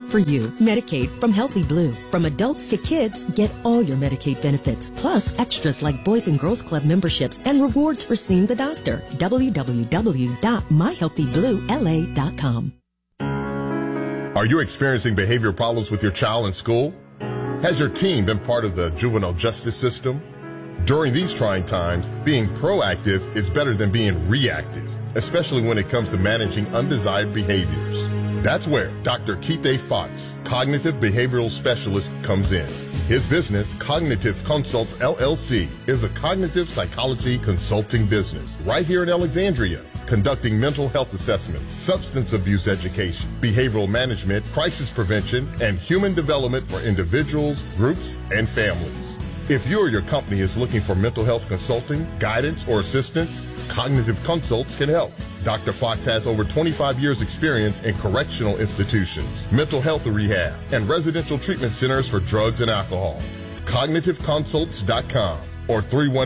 For you, Medicaid from Healthy Blue. From adults to kids, get all your Medicaid benefits, plus extras like Boys and Girls Club memberships and rewards for seeing the doctor. www.myhealthybluela.com. Are you experiencing behavior problems with your child in school? Has your teen been part of the juvenile justice system? During these trying times, being proactive is better than being reactive, especially when it comes to managing undesired behaviors. That's where Dr. Keith A. Fox, cognitive behavioral specialist, comes in. His business, Cognitive Consults LLC, is a cognitive psychology consulting business right here in Alexandria, conducting mental health assessments, substance abuse education, behavioral management, crisis prevention, and human development for individuals, groups, and families. If you or your company is looking for mental health consulting, guidance, or assistance, Cognitive Consults can help. Dr. Fox has over 25 years experience in correctional institutions, mental health rehab, and residential treatment centers for drugs and alcohol. CognitiveConsults.com or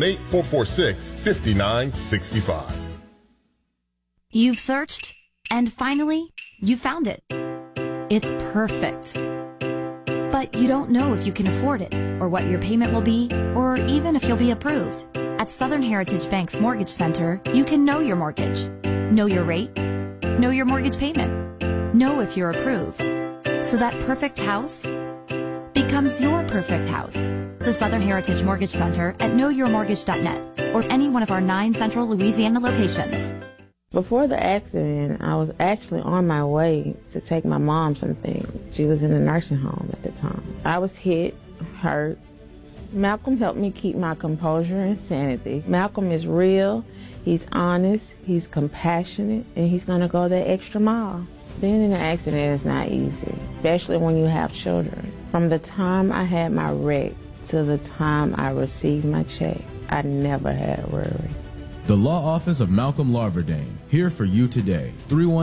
318-446-5965. You've searched, and finally, you found it. It's perfect. But you don't know if you can afford it, or what your payment will be, or even if you'll be approved. At Southern Heritage Bank's Mortgage Center, you can know your mortgage, know your rate, know your mortgage payment, know if you're approved. So that perfect house becomes your perfect house. The Southern Heritage Mortgage Center at knowyourmortgage.net or any one of our 9 central Louisiana locations. Before the accident, I was actually on my way to take my mom something. She was in a nursing home at the time. I was hit, hurt. Malcolm helped me keep my composure and sanity. Malcolm is real, he's honest, he's compassionate, and he's gonna go that extra mile. Being in an accident is not easy, especially when you have children. From the time I had my wreck to the time I received my check, I never had a worry. The Law Office of Malcolm Larverdane, here for you today.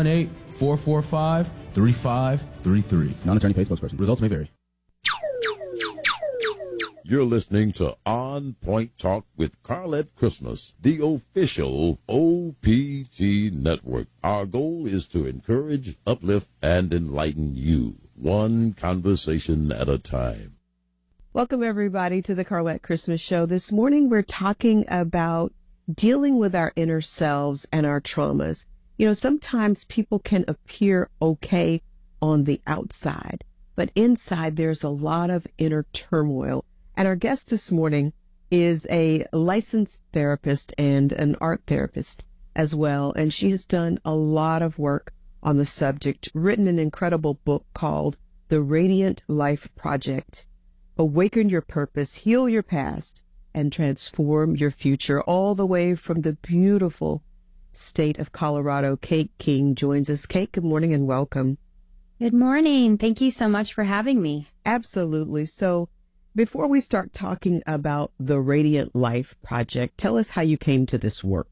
318-445-3533. Non-attorney paid spokesperson. Results may vary. You're listening to On Point Talk with Carlette Christmas, the official OPT network. Our goal is to encourage, uplift, and enlighten you, one conversation at a time. Welcome, everybody, to the Carlette Christmas Show. This morning, we're talking about dealing with our inner selves and our traumas. You know, sometimes people can appear okay on the outside, but inside there's a lot of inner turmoil. And our guest this morning is a licensed therapist and an art therapist as well. And she has done a lot of work on the subject, written an incredible book called The Radiant Life Project. Awaken your purpose, heal your past, and transform your future. All the way from the beautiful state of Colorado, Kate King joins us. Kate, good morning and welcome. Good morning. Thank you so much for having me. Absolutely. So before we start talking about the Radiant Life Project, tell us how you came to this work.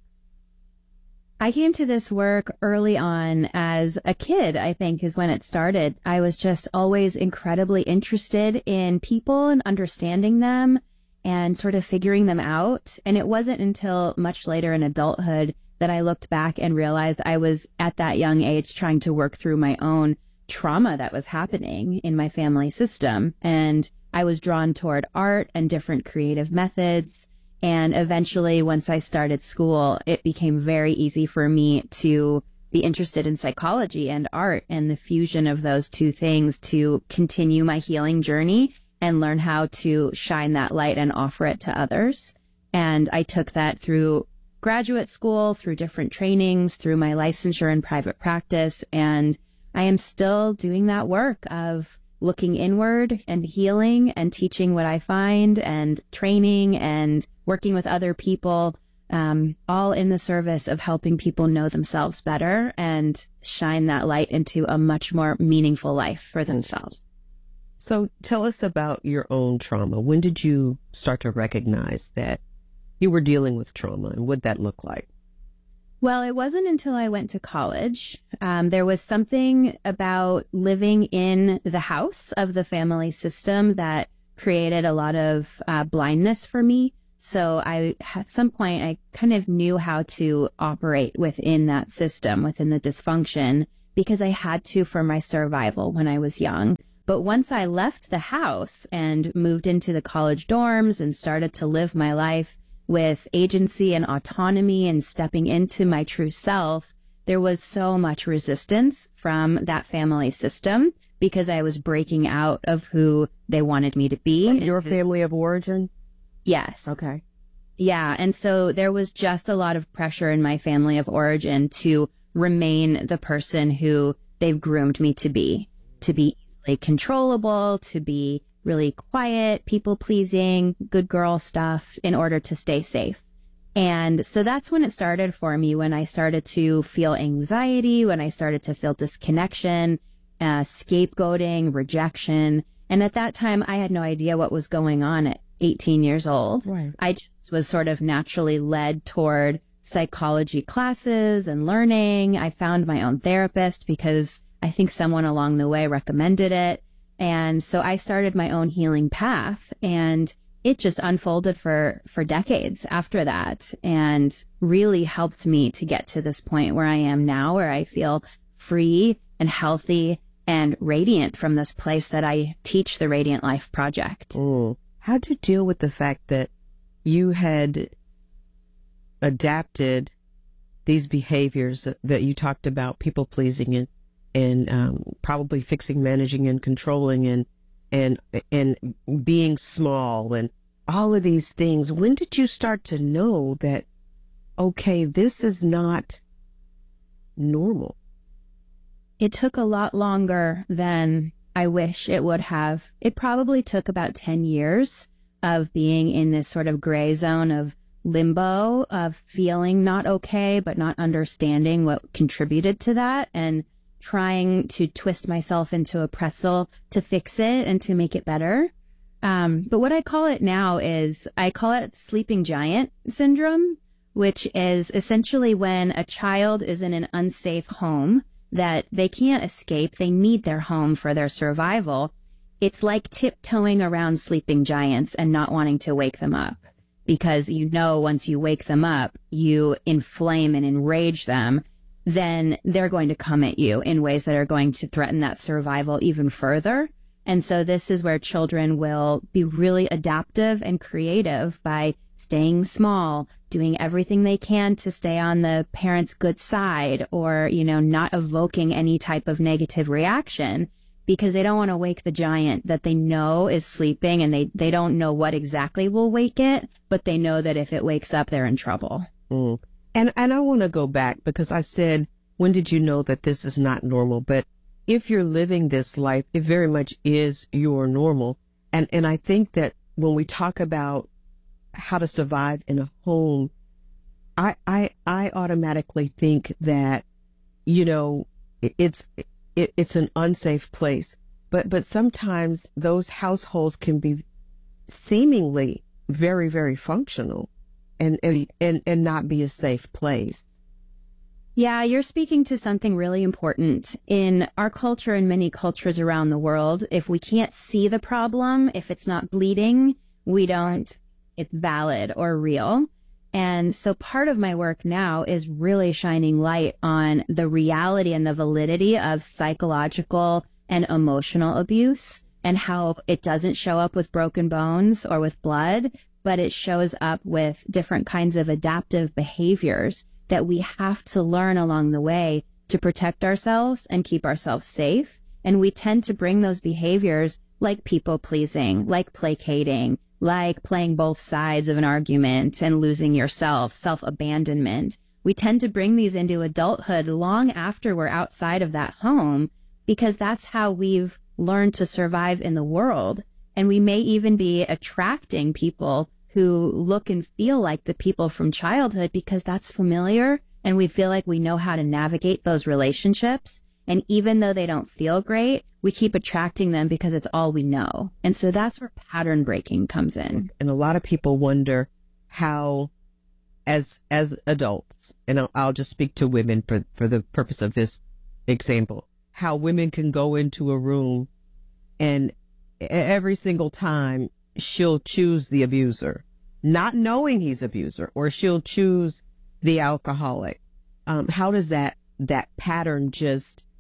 I came to this work early on as a kid, I think, is when it started. I was just always incredibly interested in people and understanding them and sort of figuring them out. And it wasn't until much later in adulthood that I looked back and realized I was at that young age trying to work through my own trauma that was happening in my family system. And I was drawn toward art and different creative methods. And eventually, once I started school, it became very easy for me to be interested in psychology and art and the fusion of those two things to continue my healing journey and learn how to shine that light and offer it to others. And I took that through graduate school, through different trainings, through my licensure in private practice. And I am still doing that work of looking inward and healing and teaching what I find and training and working with other people, all in the service of helping people know themselves better and shine that light into a much more meaningful life for themselves. So tell us about your own trauma. When did you start to recognize that you were dealing with trauma, and what that look like? Well, it wasn't until I went to college. There was something about living in the house of the family system that created a lot of blindness for me. So at some point, I kind of knew how to operate within that system, within the dysfunction, because I had to for my survival when I was young. But once I left the house and moved into the college dorms and started to live my life with agency and autonomy and stepping into my true self, there was so much resistance from that family system because I was breaking out of who they wanted me to be. Your family of origin? Yes. Okay. Yeah. And so there was just a lot of pressure in my family of origin to remain the person who they've groomed me to be controllable, to be really quiet, people-pleasing, good girl stuff in order to stay safe. And so that's when it started for me, when I started to feel anxiety, when I started to feel disconnection, scapegoating, rejection. And at that time, I had no idea what was going on at 18 years old. Right. I just was sort of naturally led toward psychology classes and learning. I found my own therapist because I think someone along the way recommended it. And so I started my own healing path, and it just unfolded for decades after that and really helped me to get to this point where I am now, where I feel free and healthy and radiant from this place that I teach, the Radiant Life Project. How'd you deal with the fact that you had adapted these behaviors that you talked about, people pleasing and probably fixing, managing, and controlling, and being small, and all of these things? When did you start to know that, okay, this is not normal? It took a lot longer than I wish it would have. It probably took about 10 years of being in this sort of gray zone of limbo, of feeling not okay, but not understanding what contributed to that, and trying to twist myself into a pretzel to fix it and to make it better. But what I call it now is, I call it sleeping giant syndrome, which is essentially when a child is in an unsafe home that they can't escape. They need their home for their survival. It's like tiptoeing around sleeping giants and not wanting to wake them up, because you know once you wake them up, you inflame and enrage them, then they're going to come at you in ways that are going to threaten that survival even further. And so this is where children will be really adaptive and creative by staying small, doing everything they can to stay on the parent's good side, or, not evoking any type of negative reaction, because they don't want to wake the giant that they know is sleeping, and they don't know what exactly will wake it, but they know that if it wakes up, they're in trouble. And I want to go back, because I said, when did you know that this is not normal? But if you're living this life, it very much is your normal. And I think that when we talk about how to survive in a home, I automatically think that, it's an unsafe place. But sometimes those households can be seemingly very, very functional and not be a safe place. Yeah, you're speaking to something really important. In our culture and many cultures around the world, if we can't see the problem, if it's not bleeding, it's valid or real. And so part of my work now is really shining light on the reality and the validity of psychological and emotional abuse, and how it doesn't show up with broken bones or with blood, but it shows up with different kinds of adaptive behaviors that we have to learn along the way to protect ourselves and keep ourselves safe. And we tend to bring those behaviors like people pleasing, like placating, like playing both sides of an argument and losing yourself, self-abandonment. We tend to bring these into adulthood long after we're outside of that home, because that's how we've learned to survive in the world. And we may even be attracting people who look and feel like the people from childhood because that's familiar, and we feel like we know how to navigate those relationships. And even though they don't feel great, we keep attracting them because it's all we know. And so that's where pattern breaking comes in. And a lot of people wonder how, as adults, and I'll just speak to women for the purpose of this example, how women can go into a room and every single time she'll choose the abuser, not knowing he's abuser, or she'll choose the alcoholic. How does that pattern just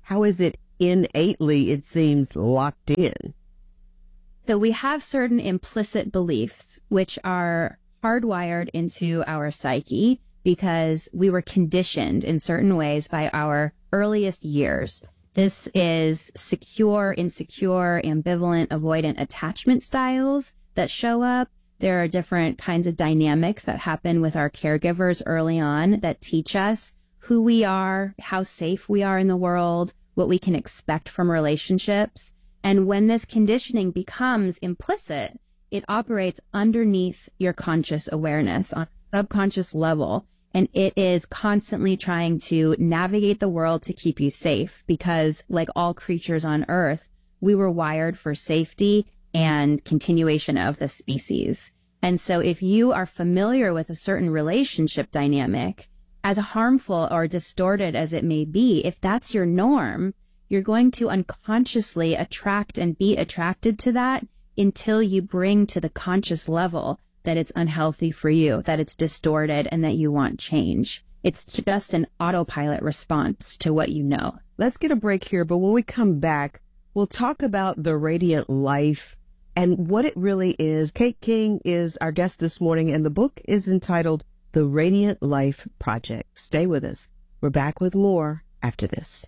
How is it innately, it seems, locked in? So we have certain implicit beliefs which are hardwired into our psyche because we were conditioned in certain ways by our earliest years. This is secure, insecure, ambivalent, avoidant attachment styles that show up. There are different kinds of dynamics that happen with our caregivers early on that teach us who we are, how safe we are in the world, what we can expect from relationships. And when this conditioning becomes implicit, it operates underneath your conscious awareness on a subconscious level. And it is constantly trying to navigate the world to keep you safe because, like all creatures on Earth, we were wired for safety and continuation of the species. And so if you are familiar with a certain relationship dynamic, as harmful or distorted as it may be, if that's your norm, you're going to unconsciously attract and be attracted to that until you bring to the conscious level that it's unhealthy for you, that it's distorted, and that you want change. It's just an autopilot response to what you know. Let's get a break here, but when we come back, we'll talk about the radiant life and what it really is. Kate King is our guest this morning, and the book is entitled The Radiant Life Project. Stay with us. We're back with more after this.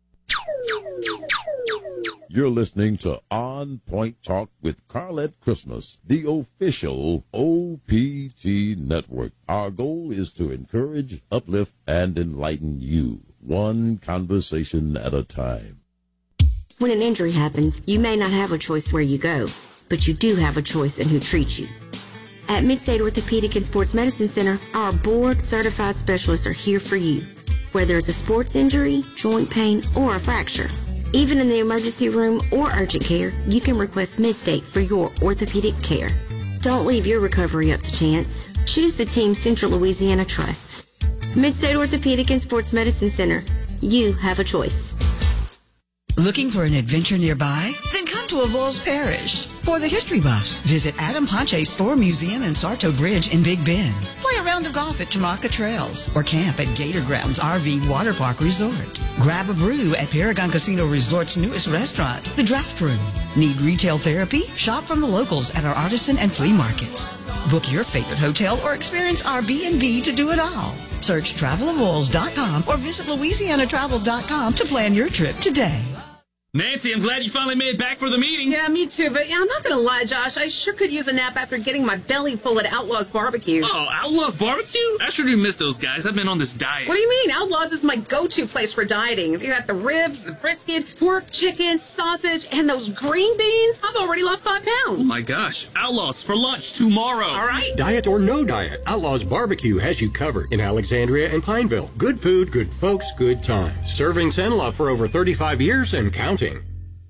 You're listening to On Point Talk with Carlette Christmas, the official OPT network. Our goal is to encourage, uplift, and enlighten you, one conversation at a time. When an injury happens, you may not have a choice where you go, but you do have a choice in who treats you. At Midstate Orthopedic and Sports Medicine Center, our board-certified specialists are here for you, whether it's a sports injury, joint pain, or a fracture. Even in the emergency room or urgent care, you can request Midstate for your orthopedic care. Don't leave your recovery up to chance. Choose the team Central Louisiana trusts. Midstate Orthopedic and Sports Medicine Center. You have a choice. Looking for an adventure nearby? Then come to Avoyelles Parish. For the history buffs, visit Adam Ponche's Store Museum and Sarto Bridge in Big Bend. Play a round of golf at Tamaka Trails or camp at Gator Grounds RV Water Park Resort. Grab a brew at Paragon Casino Resort's newest restaurant, The Draft Room. Need retail therapy? Shop from the locals at our artisan and flea markets. Book your favorite hotel or experience our B&B to do it all. Search travelavoyelles.com or visit louisianatravel.com to plan your trip today. Nancy, I'm glad you finally made it back for the meeting. Yeah, me too, but I'm not going to lie, Josh. I sure could use a nap after getting my belly full at Outlaws Barbecue. Oh, Outlaws Barbecue? I sure do miss those guys. I've been on this diet. What do you mean? Outlaws is my go-to place for dieting. You got the ribs, the brisket, pork, chicken, sausage, and those green beans. I've already lost 5 pounds. Oh my gosh. Outlaws for lunch tomorrow. All right. Diet or no diet, Outlaws Barbecue has you covered in Alexandria and Pineville. Good food, good folks, good times. Serving Cenla for over 35 years and counting.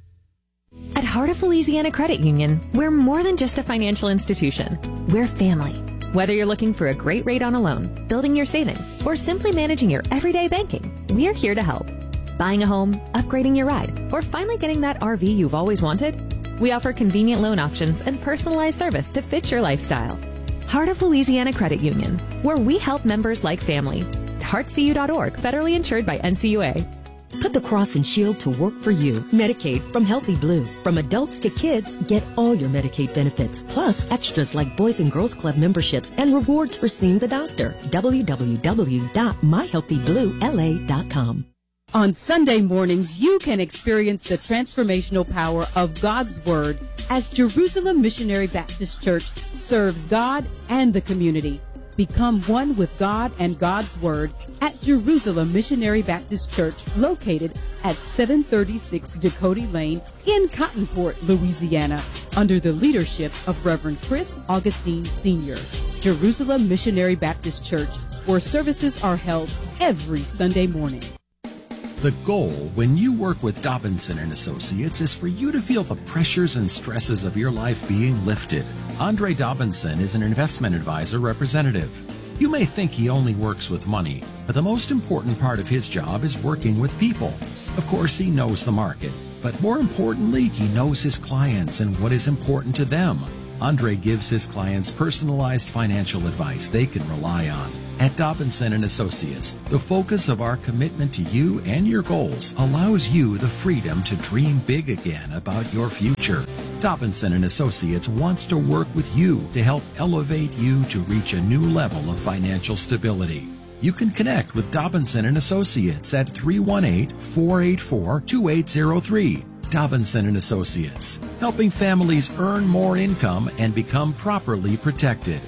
At Heart of Louisiana Credit Union, we're more than just a financial institution. We're family. Whether you're looking for a great rate on a loan, building your savings, or simply managing your everyday banking, we're here to help. Buying a home, upgrading your ride, or finally getting that RV you've always wanted? We offer convenient loan options and personalized service to fit your lifestyle. Heart of Louisiana Credit Union, where we help members like family. heartcu.org, federally insured by NCUA. Put the cross and shield to work for you. Medicaid from Healthy Blue. From adults to kids, get all your Medicaid benefits, plus extras like Boys and Girls Club memberships and rewards for seeing the doctor. www.myhealthybluela.com. On Sunday mornings, you can experience the transformational power of God's Word as Jerusalem Missionary Baptist Church serves God and the community. Become one with God and God's Word at Jerusalem Missionary Baptist Church, located at 736 Dakota Lane in Cottonport, Louisiana, under the leadership of Reverend Chris Augustine Sr. Jerusalem Missionary Baptist Church, where services are held every Sunday morning. The goal when you work with Dobinson & Associates is for you to feel the pressures and stresses of your life being lifted. Andre Dobinson is an investment advisor representative. You may think he only works with money, but the most important part of his job is working with people. Of course, he knows the market, but more importantly, he knows his clients and what is important to them. Andre gives his clients personalized financial advice they can rely on. At Dobinson & Associates, the focus of our commitment to you and your goals allows you the freedom to dream big again about your future. Dobinson & Associates wants to work with you to help elevate you to reach a new level of financial stability. You can connect with Dobinson & Associates at 318-484-2803. Dobinson & Associates, helping families earn more income and become properly protected.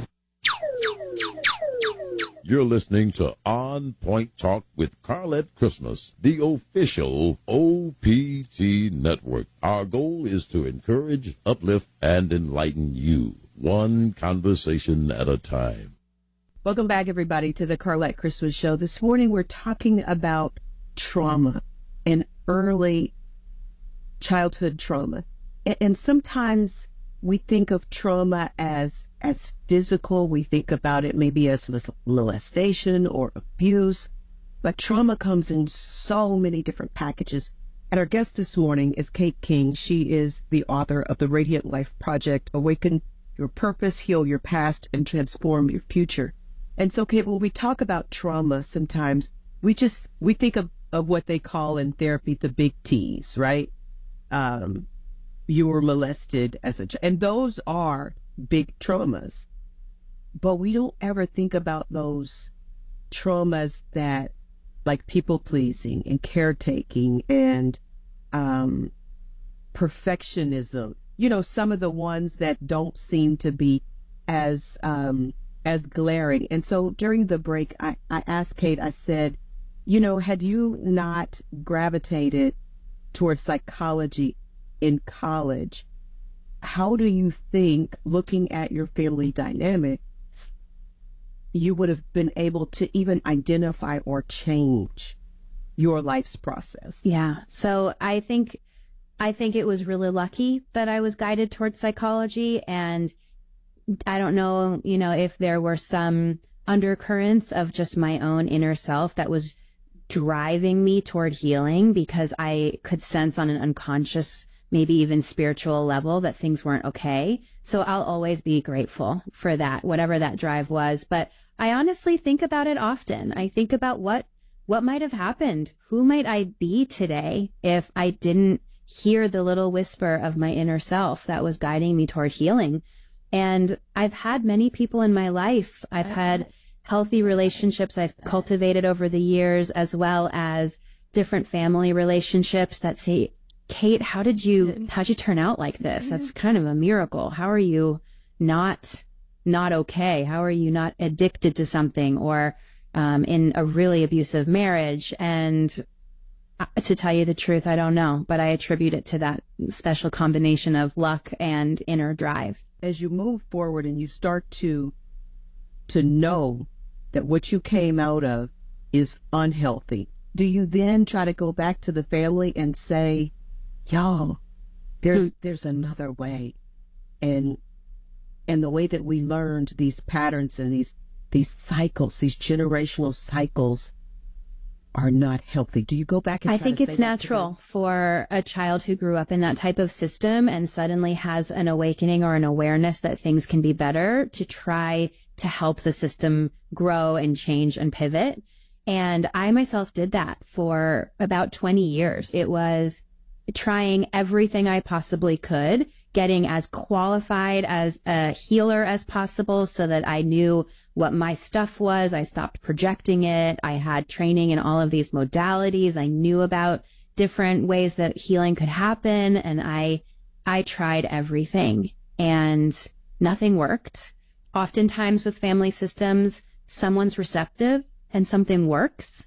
You're listening to On Point Talk with Carlette Christmas, the official OPT network. Our goal is to encourage, uplift, and enlighten you, one conversation at a time. Welcome back, everybody, to the Carlette Christmas Show. This morning, we're talking about trauma and early childhood trauma. And sometimes we think of trauma as physical. We think about it maybe as molestation or abuse. But trauma comes in so many different packages. And our guest this morning is Kate King. She is the author of the Radiant Life Project, Awaken Your Purpose, Heal Your Past, and Transform Your Future. And so, Kate, when we talk about trauma, sometimes we think of what they call in therapy the big T's, right? You were molested as a child, and those are big traumas. But we don't ever think about those traumas that, like people pleasing and caretaking and perfectionism. You know, some of the ones that don't seem to be as glaring. And so during the break, I asked Kate, I said, you know, had you not gravitated towards psychology in college, how do you think, looking at your family dynamics, you would have been able to even identify or change your life's process? Yeah. So I think it was really lucky that I was guided towards psychology, and I don't know, you know, if there were some undercurrents of just my own inner self that was driving me toward healing, because I could sense on an unconscious, maybe even spiritual level, that things weren't okay. So I'll always be grateful for that, whatever that drive was. But I honestly think about it often. I think about what might have happened. Who might I be today if I didn't hear the little whisper of my inner self that was guiding me toward healing? And I've had many people in my life. I've had healthy relationships I've cultivated over the years, as well as different family relationships that say, Kate, how'd you turn out like this? That's kind of a miracle. How are you not okay? How are you not addicted to something or in a really abusive marriage? And to tell you the truth, I don't know, but I attribute it to that special combination of luck and inner drive. As you move forward and you start to know that what you came out of is unhealthy, do you then try to go back to the family and say, y'all, there's another way, and the way that we learned these patterns and these cycles, these generational cycles, are not healthy? Do you go back and I think it's natural for a child who grew up in that type of system and suddenly has an awakening or an awareness that things can be better to try to help the system grow and change and pivot. And I myself did that for about 20 years. It was trying everything I possibly could, getting as qualified as a healer as possible so that I knew what my stuff was. I stopped projecting it. I had training in all of these modalities. I knew about different ways that healing could happen. And I tried everything and nothing worked. Oftentimes with family systems, someone's receptive and something works.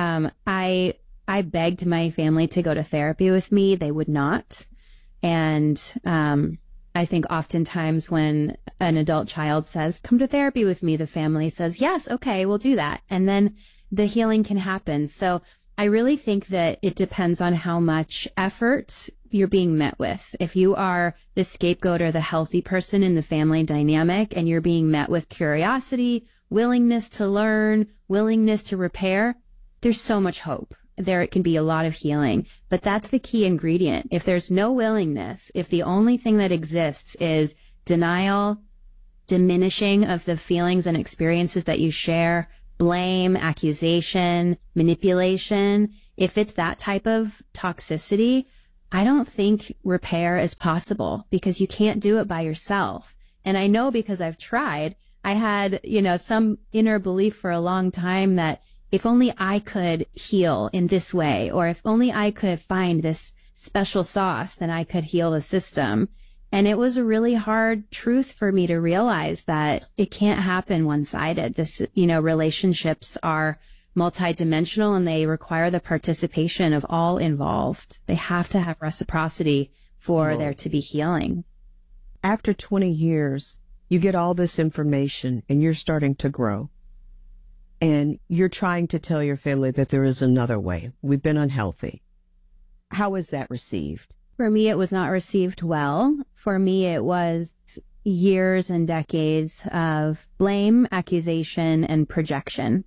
I begged my family to go to therapy with me. They would not. And I think oftentimes when an adult child says, come to therapy with me, the family says, yes, okay, we'll do that. And then the healing can happen. So I really think that it depends on how much effort you're being met with. If you are the scapegoat or the healthy person in the family dynamic and you're being met with curiosity, willingness to learn, willingness to repair, there's so much hope. There can be a lot of healing, but that's the key ingredient. If there's no willingness, if the only thing that exists is denial, diminishing of the feelings and experiences that you share, blame, accusation, manipulation, if it's that type of toxicity, I don't think repair is possible because you can't do it by yourself. And I know because I've tried. I had, some inner belief for a long time that if only I could heal in this way, or if only I could find this special sauce, then I could heal the system. And it was a really hard truth for me to realize that it can't happen one-sided. This, relationships are multidimensional and they require the participation of all involved. They have to have reciprocity for there to be healing. After 20 years, you get all this information and you're starting to grow. And you're trying to tell your family that there is another way. We've been unhealthy. How is that received? For me, it was not received well. For me, it was years and decades of blame, accusation, and projection.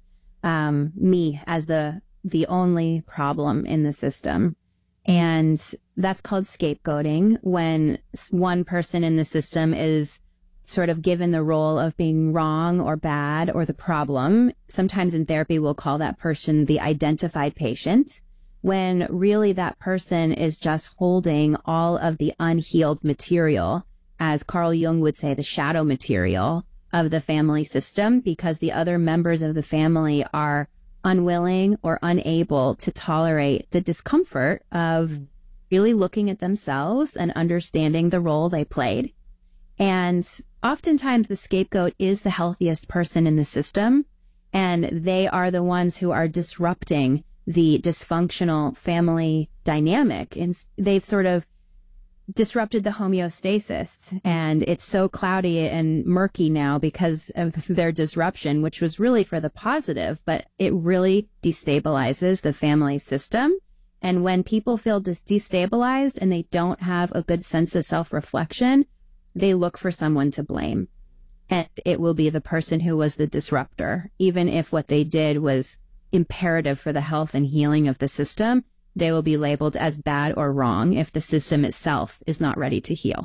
Me as the only problem in the system. And that's called scapegoating, when one person in the system is sort of given the role of being wrong or bad or the problem. Sometimes in therapy, we'll call that person the identified patient, when really that person is just holding all of the unhealed material, as Carl Jung would say, the shadow material of the family system, because the other members of the family are unwilling or unable to tolerate the discomfort of really looking at themselves and understanding the role they played. And oftentimes the scapegoat is the healthiest person in the system, and they are the ones who are disrupting the dysfunctional family dynamic. And they've sort of disrupted the homeostasis, and it's so cloudy and murky now because of their disruption, which was really for the positive, but it really destabilizes the family system. And when people feel destabilized and they don't have a good sense of self-reflection, they look for someone to blame. And it will be the person who was the disruptor, even if what they did was imperative for the health and healing of the system. They will be labeled as bad or wrong if the system itself is not ready to heal.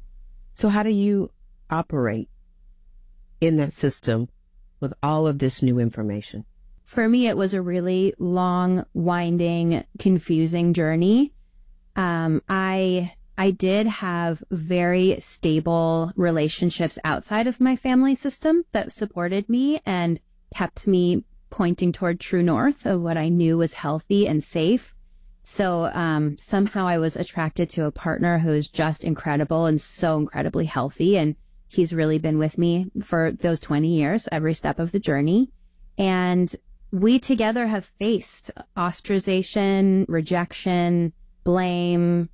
So how do you operate in that system with all of this new information? For me, it was a really long, winding, confusing journey. I did have very stable relationships outside of my family system that supported me and kept me pointing toward true north of what I knew was healthy and safe. So somehow I was attracted to a partner who is just incredible and so incredibly healthy. And he's really been with me for those 20 years, every step of the journey. And we together have faced ostracization, rejection, blame,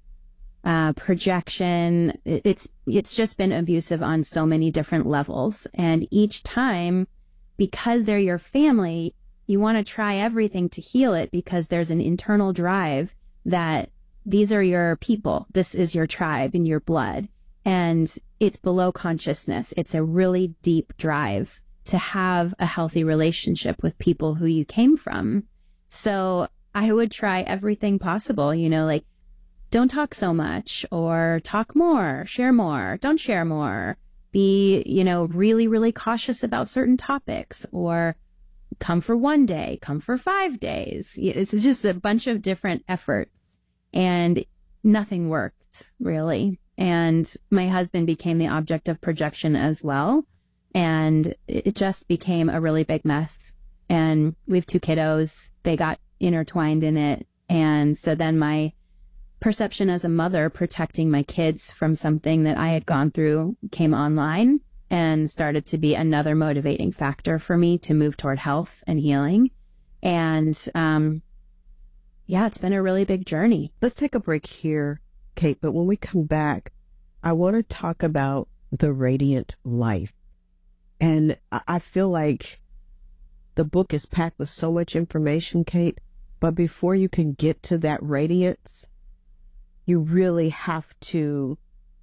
projection. It's just been abusive on so many different levels. And each time, because they're your family, you want to try everything to heal it because there's an internal drive that these are your people. This is your tribe and your blood. And it's below consciousness. It's a really deep drive to have a healthy relationship with people who you came from. So I would try everything possible, like don't talk so much, or talk more, share more, don't share more, be, really, really cautious about certain topics, or come for 1 day, come for 5 days. It's just a bunch of different efforts, and nothing worked really. And my husband became the object of projection as well. And it just became a really big mess. And we have 2 kiddos. They got intertwined in it. And so then my perception as a mother protecting my kids from something that I had gone through came online and started to be another motivating factor for me to move toward health and healing. And it's been a really big journey. Let's take a break here, Kate. But when we come back, I want to talk about the radiant life. And I feel like the book is packed with so much information, Kate, but before you can get to that radiance, you really have to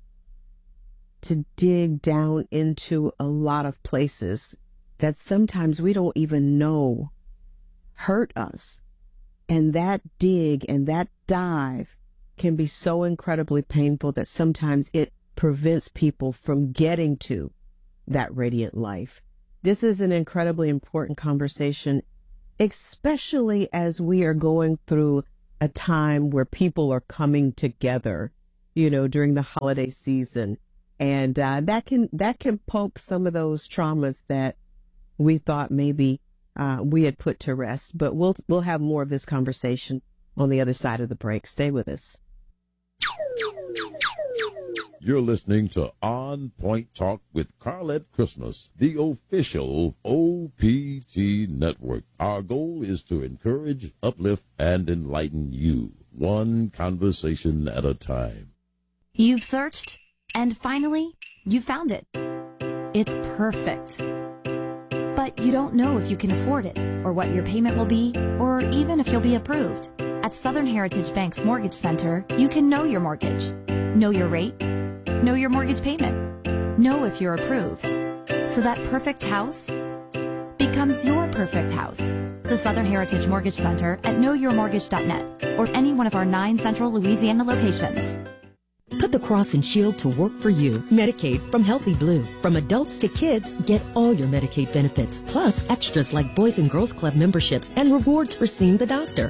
dig down into a lot of places that sometimes we don't even know hurt us. And that dig and that dive can be so incredibly painful that sometimes it prevents people from getting to that radiant life. This is an incredibly important conversation, especially as we are going through a time where people are coming together, during the holiday season. And that can poke some of those traumas that we thought maybe we had put to rest. But we'll have more of this conversation on the other side of the break. Stay with us. You're listening to On Point Talk with Carlette Christmas, the official OPT network. Our goal is to encourage, uplift, and enlighten you, one conversation at a time. You've searched, and finally, you found it. It's perfect. But you don't know if you can afford it, or what your payment will be, or even if you'll be approved. At Southern Heritage Bank's Mortgage Center, you can know your mortgage, know your rate, know your mortgage payment, know if you're approved. So that perfect house becomes your perfect house. The Southern Heritage Mortgage Center at knowyourmortgage.net or any one of our 9 central Louisiana locations. Put the cross and shield to work for you. Medicaid from Healthy Blue. From adults to kids, get all your Medicaid benefits, plus extras like Boys and Girls Club memberships and rewards for seeing the doctor.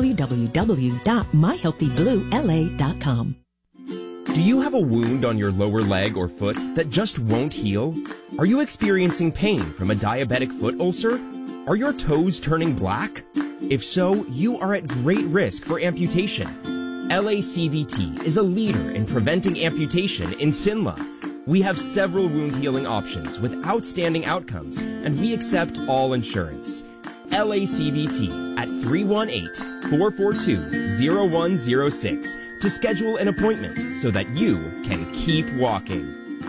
www.myhealthybluela.com. Do you have a wound on your lower leg or foot that just won't heal? Are you experiencing pain from a diabetic foot ulcer? Are your toes turning black? If so, you are at great risk for amputation. LACVT is a leader in preventing amputation in Sinla. We have several wound healing options with outstanding outcomes, and we accept all insurance. LACVT at 318-442-0106 to schedule an appointment so that you can keep walking.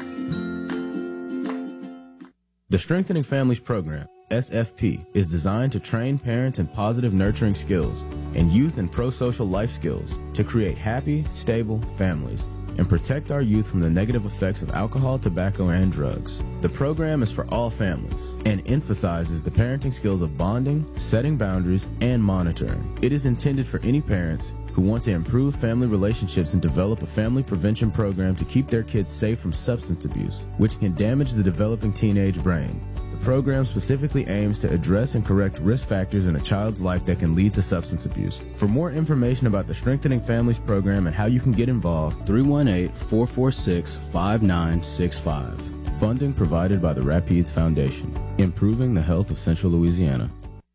The Strengthening Families Program, SFP, is designed to train parents in positive nurturing skills and youth and pro-social life skills to create happy, stable families and protect our youth from the negative effects of alcohol, tobacco, and drugs. The program is for all families and emphasizes the parenting skills of bonding, setting boundaries, and monitoring. It is intended for any parents who want to improve family relationships and develop a family prevention program to keep their kids safe from substance abuse, which can damage the developing teenage brain. The program specifically aims to address and correct risk factors in a child's life that can lead to substance abuse. For more information about the Strengthening Families Program and how you can get involved, 318-446-5965. Funding provided by the Rapides Foundation, improving the health of Central Louisiana.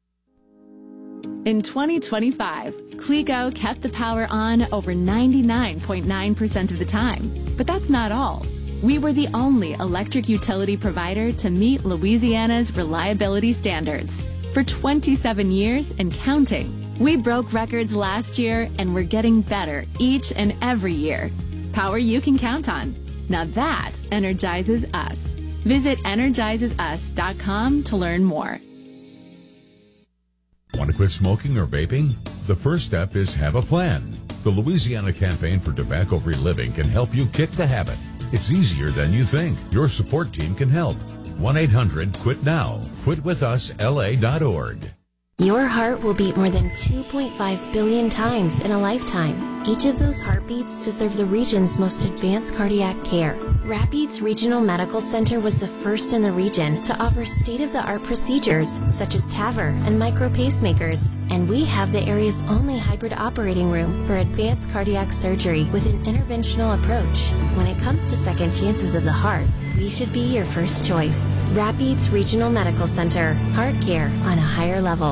In 2025, Clego kept the power on over 99.9% of the time. But that's not all. We were the only electric utility provider to meet Louisiana's reliability standards. For 27 years and counting. We broke records last year and we're getting better each and every year. Power you can count on. Now that energizes us. Visit energizesus.com to learn more. Want to quit smoking or vaping? The first step is have a plan. The Louisiana Campaign for Tobacco-Free Living can help you kick the habit. It's easier than you think. Your support team can help. 1-800-QUIT-NOW. QuitWithUsLA.org. Your heart will beat more than 2.5 billion times in a lifetime. Each of those heartbeats deserves the region's most advanced cardiac care. Rapides Regional Medical Center was the first in the region to offer state-of-the-art procedures such as TAVR and micro pacemakers. And we have the area's only hybrid operating room for advanced cardiac surgery with an interventional approach. When it comes to second chances of the heart, we should be your first choice. Rapides Regional Medical Center. Heart care on a higher level.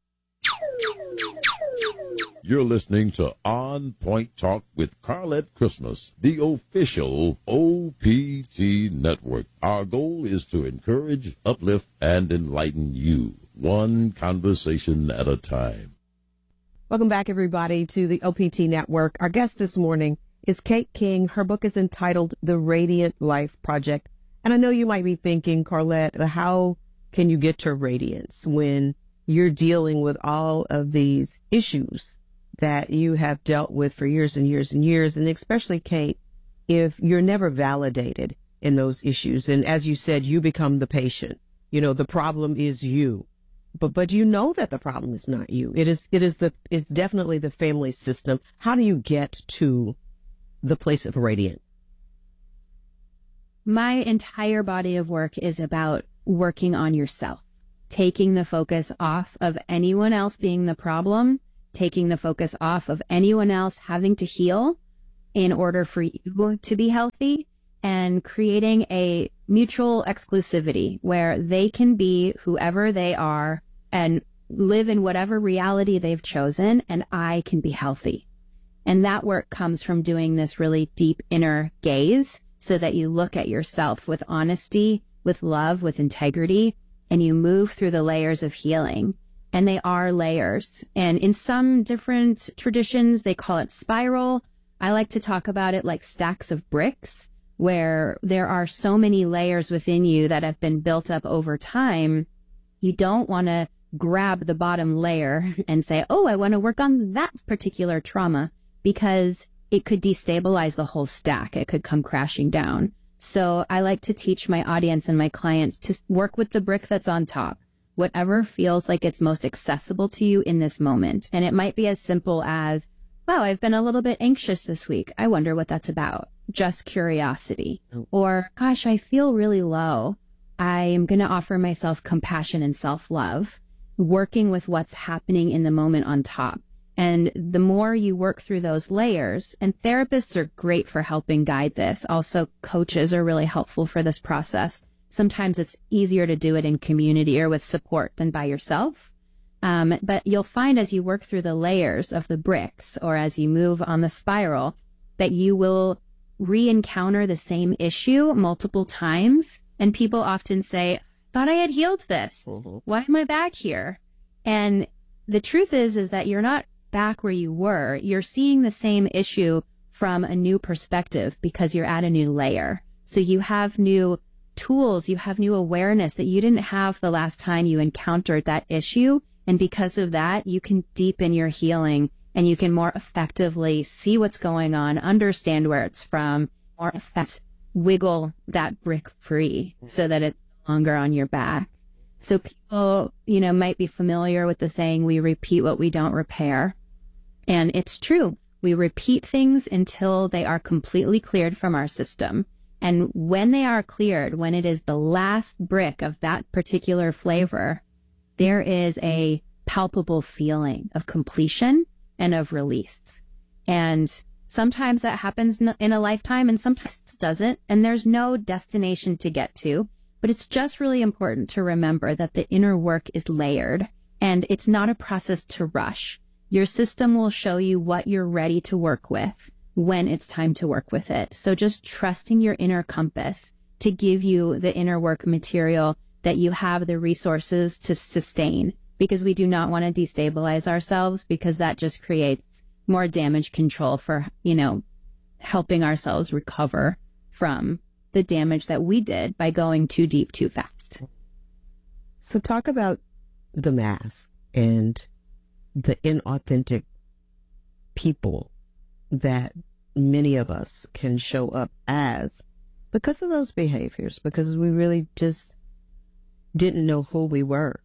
You're listening to On Point Talk with Carlette Christmas, the official OPT network. Our goal is to encourage, uplift, and enlighten you, one conversation at a time. Welcome back, everybody, to the OPT network. Our guest this morning is Kate King. Her book is entitled The Radiant Life Project. And I know you might be thinking, Carlette, how can you get to radiance when you're dealing with all of these issues that you have dealt with for years and years and years, and especially, Kate, if you're never validated in those issues. And as you said, you become the patient. You know, the problem is you. But you know that the problem is not you. It's definitely the family system. How do you get to the place of radiance? My entire body of work is about working on yourself, taking the focus off of anyone else being the problem, taking the focus off of anyone else having to heal in order for you to be healthy, and creating a mutual exclusivity where they can be whoever they are and live in whatever reality they've chosen, and I can be healthy. And that work comes from doing this really deep inner gaze so that you look at yourself with honesty, with love, with integrity, and you move through the layers of healing. And they are layers. And in some different traditions, they call it spiral. I like to talk about it like stacks of bricks, where there are so many layers within you that have been built up over time. You don't want to grab the bottom layer and say, oh, I want to work on that particular trauma, because it could destabilize the whole stack. It could come crashing down. So I like to teach my audience and my clients to work with the brick that's on top, whatever feels like it's most accessible to you in this moment. And it might be as simple as, wow, I've been a little bit anxious this week. I wonder what that's about. Just curiosity. Or, gosh, I feel really low. I'm going to offer myself compassion and self-love, working with what's happening in the moment on top. And the more you work through those layers, and therapists are great for helping guide this. Also, coaches are really helpful for this process. Sometimes it's easier to do it in community or with support than by yourself. But you'll find as you work through the layers of the bricks, or as you move on the spiral, that you will re-encounter the same issue multiple times. And people often say, thought I had healed this. Why am I back here? And the truth is that you're not back where you were. You're seeing the same issue from a new perspective because you're at a new layer. So you have new tools, you have new awareness that you didn't have the last time you encountered that issue. And because of that, you can deepen your healing and you can more effectively see what's going on, understand where it's from, more effectively wiggle that brick free so that it's no longer on your back. So people, might be familiar with the saying, we repeat what we don't repair. And it's true. We repeat things until they are completely cleared from our system. And when they are cleared, when it is the last brick of that particular flavor, there is a palpable feeling of completion and of release. And sometimes that happens in a lifetime and sometimes it doesn't. And there's no destination to get to. But it's just really important to remember that the inner work is layered and it's not a process to rush. Your system will show you what you're ready to work with when it's time to work with it. So just trusting your inner compass to give you the inner work material that you have the resources to sustain, because we do not want to destabilize ourselves, because that just creates more damage control for, helping ourselves recover from the damage that we did by going too deep too fast. So talk about the mask and the inauthentic people that many of us can show up as because of those behaviors, because we really just didn't know who we were.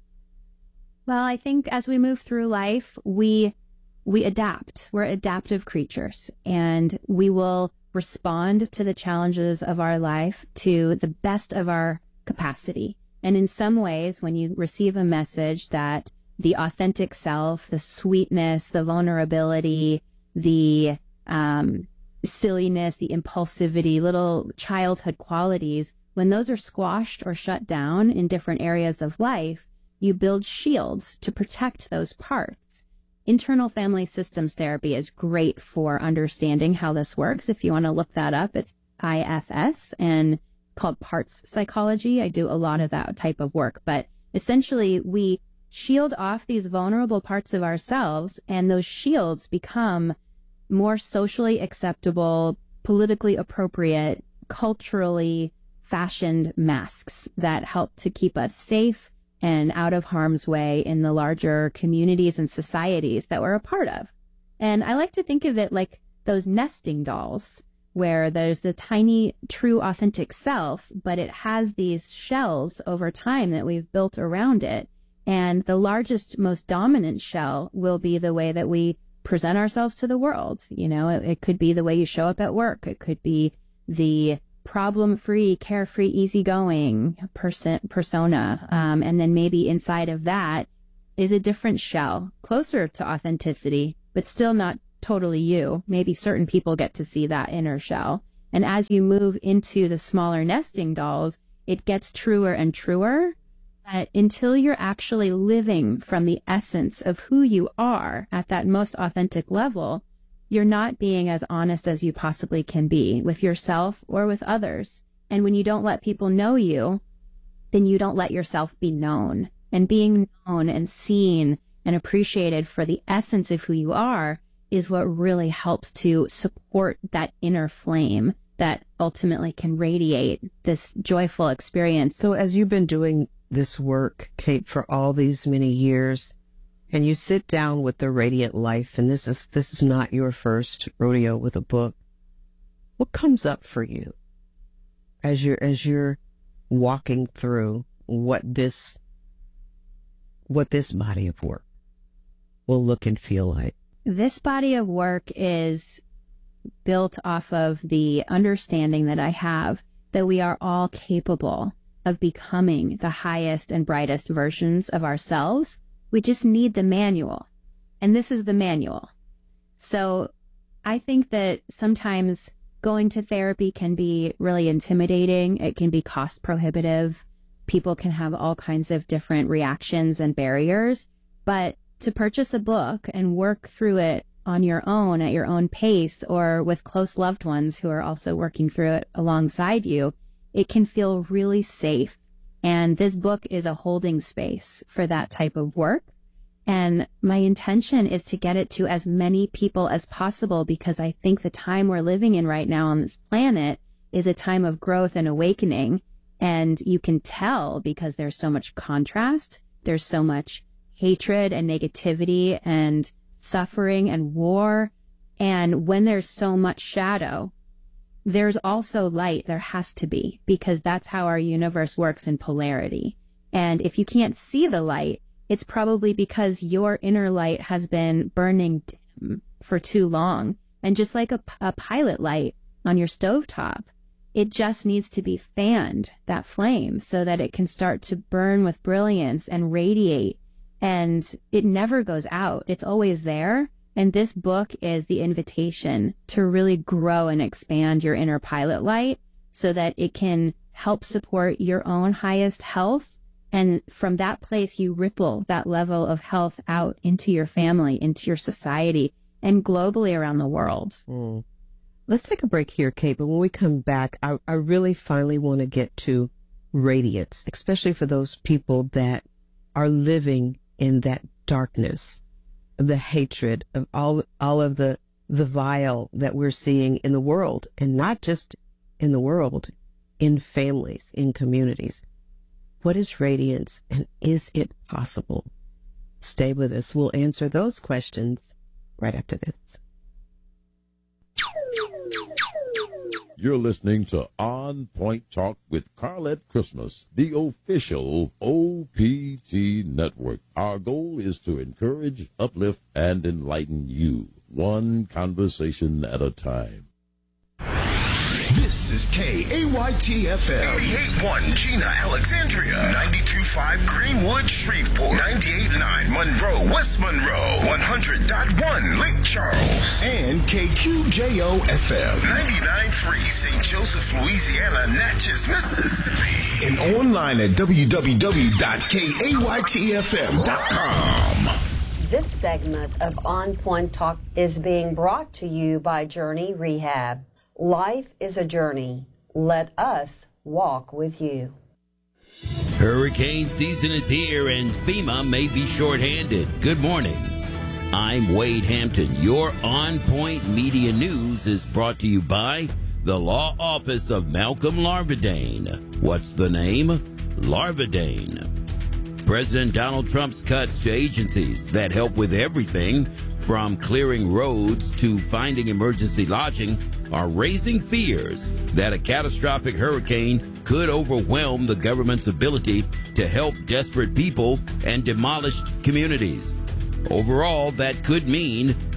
Well, I think as we move through life, we adapt. We're adaptive creatures, and we will respond to the challenges of our life to the best of our capacity. And in some ways, when you receive a message that the authentic self, the sweetness, the vulnerability, the silliness, the impulsivity, little childhood qualities, when those are squashed or shut down in different areas of life, you build shields to protect those parts. Internal family systems therapy is great for understanding how this works. If you want to look that up, it's IFS and called parts psychology. I do a lot of that type of work, but essentially we shield off these vulnerable parts of ourselves, and those shields become more socially acceptable, politically appropriate, culturally fashioned masks that help to keep us safe and out of harm's way in the larger communities and societies that we're a part of. And I like to think of it like those nesting dolls, where there's the tiny, true, authentic self, but it has these shells over time that we've built around it. And the largest, most dominant shell will be the way that we present ourselves to the world. It could be the way you show up at work. It could be the problem-free, carefree, easygoing persona. And then maybe inside of that is a different shell, closer to authenticity, but still not totally you. Maybe certain people get to see that inner shell. And as you move into the smaller nesting dolls, it gets truer and truer. Until you're actually living from the essence of who you are at that most authentic level, you're not being as honest as you possibly can be with yourself or with others. And when you don't let people know you, then you don't let yourself be known. And being known and seen and appreciated for the essence of who you are is what really helps to support that inner flame that ultimately can radiate this joyful experience. So as you've been doing this work, Kate, for all these many years, and you sit down with the Radiant Life, and this is not your first rodeo with a book, what comes up for you as you're walking through what this body of work will look and feel like? This body of work is built off of the understanding that I have that we are all capable of becoming the highest and brightest versions of ourselves. We just need the manual. And this is the manual. So I think that sometimes going to therapy can be really intimidating. It can be cost prohibitive. People can have all kinds of different reactions and barriers. But to purchase a book and work through it on your own, at your own pace, or with close loved ones who are also working through it alongside you, it can feel really safe. And this book is a holding space for that type of work. And my intention is to get it to as many people as possible, because I think the time we're living in right now on this planet is a time of growth and awakening. And you can tell because there's so much contrast, there's so much hatred and negativity and suffering and war. And when there's so much shadow, there's also light. There has to be, because that's how our universe works in polarity. And if you can't see the light, it's probably because your inner light has been burning dim for too long. And just like a pilot light on your stovetop, it just needs to be fanned, that flame, so that it can start to burn with brilliance and radiate. And it never goes out. It's always there. And this book is the invitation to really grow and expand your inner pilot light so that it can help support your own highest health. And from that place, you ripple that level of health out into your family, into your society, and globally around the world. Let's take a break here, Kate. But when we come back, I really finally want to get to radiance, especially for those people that are living in that darkness, the hatred of all of the vile that we're seeing in the world, and not just in the world, in families, in communities. What is radiance, and is it possible? Stay with us. We'll answer those questions right after this. You're listening to On Point Talk with Carlette Christmas, the official OPT network. Our goal is to encourage, uplift, and enlighten you, one conversation at a time. This is KAYT-FM, 88.1 Gina, Alexandria, 92.5 Greenwood, Shreveport, 98.9 Monroe, West Monroe, 100.1 Lake Charles, and KQJO-FM, 99.3 St. Joseph, Louisiana, Natchez, Mississippi, and online at www.kaytfm.com. This segment of On Point Talk is being brought to you by Journey Rehab. Life is a journey. Let us walk with you. Hurricane season is here and FEMA may be shorthanded. Good morning. I'm Wade Hampton. Your On Point Media News is brought to you by the Law Office of Malcolm Larvadain. What's the name? Larvadain. President Donald Trump's cuts to agencies that help with everything from clearing roads to finding emergency lodging are raising fears that a catastrophic hurricane could overwhelm the government's ability to help desperate people and demolished communities. Overall, that could mean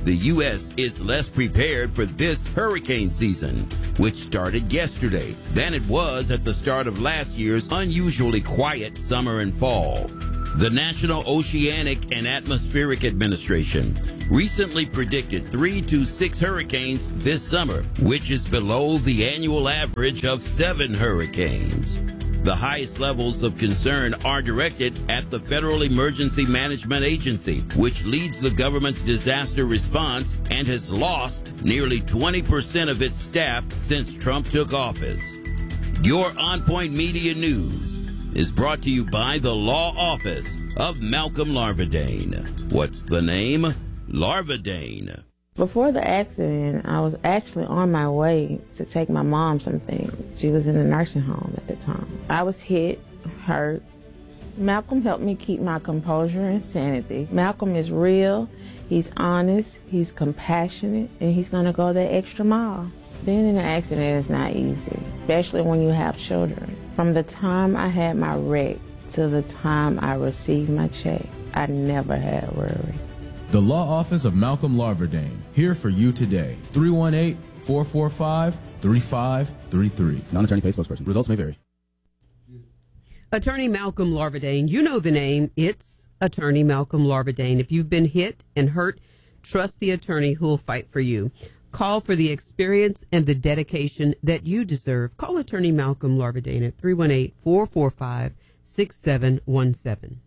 the U.S. is less prepared for this hurricane season, which started yesterday, than it was at the start of last year's unusually quiet summer and fall. The National Oceanic and Atmospheric Administration recently predicted 3 to 6 hurricanes this summer, which is below the annual average of 7 hurricanes. The highest levels of concern are directed at the Federal Emergency Management Agency, which leads the government's disaster response and has lost nearly 20% of its staff since Trump took office. Your On Point Media News is brought to you by the Law Office of Malcolm Larvadain. What's the name? Larvadain. Before the accident, I was actually on my way to take my mom some things. She was in a nursing home at the time. I was hit, hurt. Malcolm helped me keep my composure and sanity. Malcolm is real, he's honest, he's compassionate, and he's gonna go that extra mile. Being in an accident is not easy, especially when you have children. From the time I had my wreck to the time I received my check, I never had worry. The Law Office of Malcolm Larvadain, here for you today. 318-445-3533. Non-attorney paid spokesperson. Results may vary. Attorney Malcolm Larvadain, you know the name. It's Attorney Malcolm Larvadain. If you've been hit and hurt, trust the attorney who will fight for you. Call for the experience and the dedication that you deserve. Call Attorney Malcolm Larvadain at 318-445-6717.